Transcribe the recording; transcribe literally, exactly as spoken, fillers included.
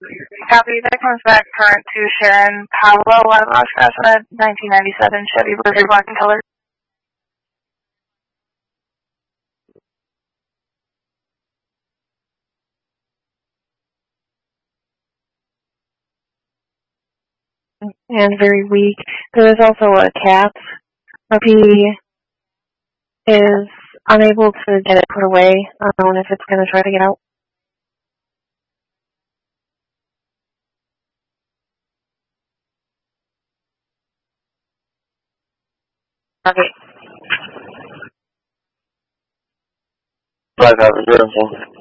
Copy. That comes back current to Sharon Pablo, Waterlock Strassman, nineteen ninety-seven Chevy Blizzard, black and color. And very weak. There is also a cat. R P is unable to get it put away. I don't know if it's going to try to get out. Okay. Black Hawk, beautiful.